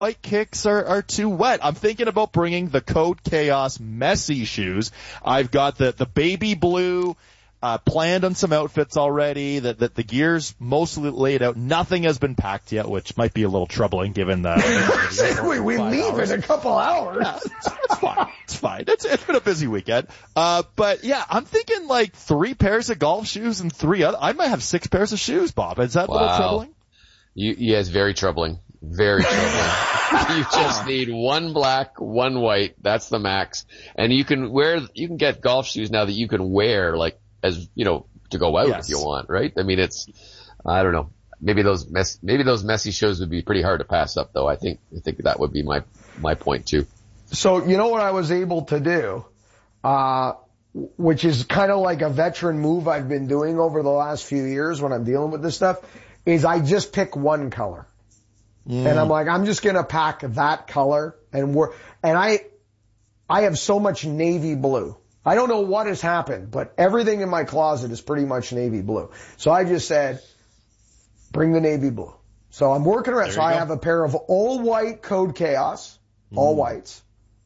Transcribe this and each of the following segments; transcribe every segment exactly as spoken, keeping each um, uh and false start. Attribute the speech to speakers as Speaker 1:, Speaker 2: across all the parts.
Speaker 1: white kicks are, are too wet. I'm thinking about bringing the Code Chaos messy shoes. I've got the, the baby blue, uh, planned on some outfits already, that, that the gear's mostly laid out. Nothing has been packed yet, which might be a little troubling given the...
Speaker 2: we we leave hours. in a couple hours.
Speaker 1: Yeah, it's, it's fine. It's fine. It's, it's been a busy weekend. Uh, but yeah, I'm thinking like three pairs of golf shoes and three other, I might have six pairs of shoes, Bob. Is that wow. a little troubling?
Speaker 3: You, yeah, it's very troubling. Very troubling. You just need one black, one white. That's the max. And you can wear, you can get golf shoes now that you can wear, like, as, you know, to go out yes. if you want, right? I mean, it's, I don't know. Maybe those mess, maybe those messy shows would be pretty hard to pass up, though. I think, I think that would be my, my point too.
Speaker 2: So, you know what I was able to do, uh, which is kind of like a veteran move I've been doing over the last few years when I'm dealing with this stuff, is I just pick one color. Mm. And I'm like, I'm just going to pack that color and work. And I, I have so much navy blue. I don't know what has happened, but everything in my closet is pretty much navy blue. So I just said, bring the navy blue. So I'm working around. So I go. have a pair of all white Code Chaos, mm. all whites.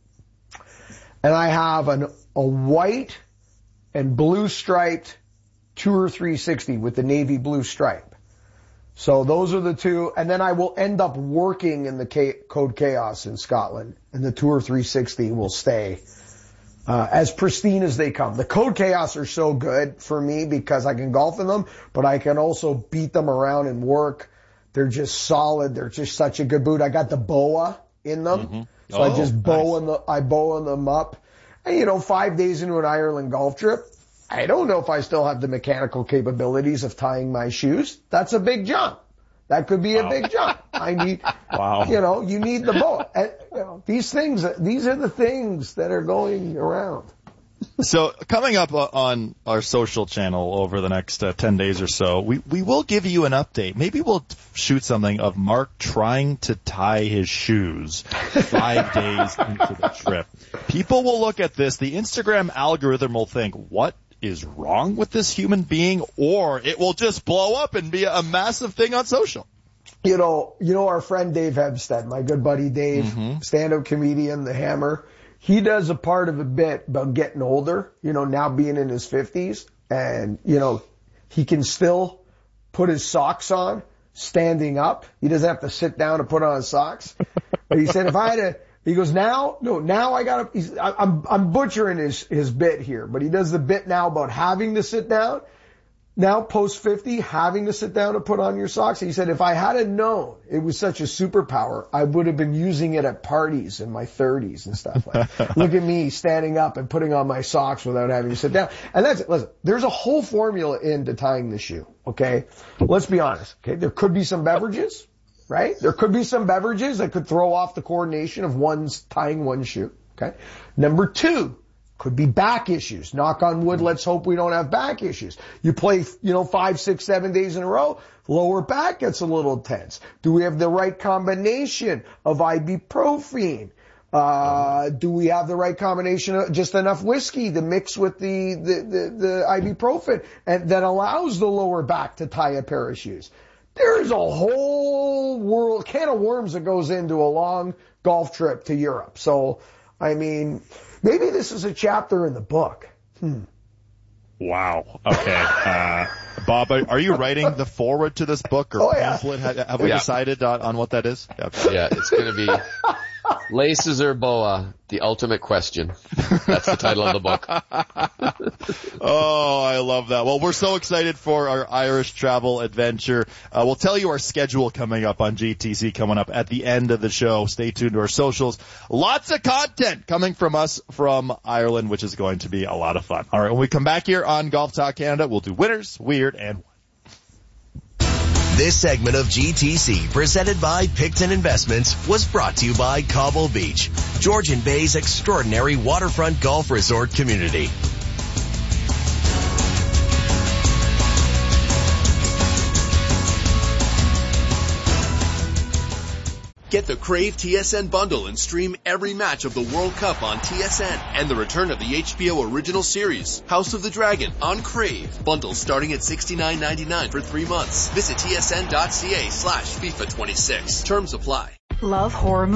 Speaker 2: And I have an, a white and blue striped Tour three sixty with the navy blue stripe. So those are the two, and then I will end up working in the K- Code Chaos in Scotland, and the Tour three sixty will stay uh, as pristine as they come. The Code Chaos are so good for me because I can golf in them, but I can also beat them around and work. They're just solid. They're just such a good boot. I got the B O A in them, mm-hmm. so oh, I just bow nice. the I bow them up, and you know, five days into an Ireland golf trip, I don't know if I still have the mechanical capabilities of tying my shoes. That's a big jump. That could be wow. a big jump. I need, wow. you know, you need the boat. And, you know, these things, these are the things that are going around.
Speaker 1: So coming up on our social channel over the next uh, ten days or so, we, we will give you an update. Maybe we'll shoot something of Mark trying to tie his shoes five days into the trip. People will look at this. The Instagram algorithm will think, what is wrong with this human being? Or it will just blow up and be a massive thing on social.
Speaker 2: You know, you know our friend Dave Hebstead, my good buddy Dave, mm-hmm. stand-up comedian, The Hammer. He does a part of a bit about getting older, you know, now being in his fifties. And, you know, he can still put his socks on standing up. He doesn't have to sit down to put on his socks. But he said, if I had to, he goes, now, no, now I gotta, he's, I, I'm, I'm butchering his, his bit here, but he does the bit now about having to sit down. Now, post fifty, having to sit down and put on your socks. He said, if I had known it was such a superpower, I would have been using it at parties in my thirties and stuff. Like, look at me standing up and putting on my socks without having to sit down. And that's it. Listen, there's a whole formula into tying the shoe, okay? Let's be honest, okay? There could be some beverages, right? There could be some beverages that could throw off the coordination of one's tying one shoe, okay? Number two, could be back issues. Knock on wood, let's hope we don't have back issues. You play, you know, five, six, seven days in a row, lower back gets a little tense. Do we have the right combination of ibuprofen? Uh, do we have the right combination of just enough whiskey to mix with the, the, the, the ibuprofen and that allows the lower back to tie a pair of shoes? There's a whole world, can of worms that goes into a long golf trip to Europe. So, I mean, maybe this is a chapter in the book. Hmm.
Speaker 1: Wow. Okay. Uh, Bob, are you writing the forward to this book or
Speaker 2: oh, yeah.
Speaker 1: pamphlet? Have, have we yeah. decided on, on what that is?
Speaker 3: Yeah, yeah it's going to be Laces or Boa, the ultimate question. That's the title of the book.
Speaker 1: Oh, I love that. Well, we're so excited for our Irish travel adventure. Uh, we'll tell you our schedule coming up on G T C coming up at the end of the show. Stay tuned to our socials. Lots of content coming from us from Ireland, which is going to be a lot of fun. All right, when we come back here on Golf Talk Canada, we'll do winners, weird, and one.
Speaker 4: This segment of G T C, presented by Picton Investments, was brought to you by Cobble Beach, Georgian Bay's extraordinary waterfront golf resort community.
Speaker 5: Get the Crave T S N bundle and stream every match of the World Cup on T S N and the return of the H B O original series, House of the Dragon, on Crave. Bundles starting at sixty-nine ninety-nine for three months. Visit tsn.ca slash FIFA 26. Terms apply.
Speaker 6: Love horror movies.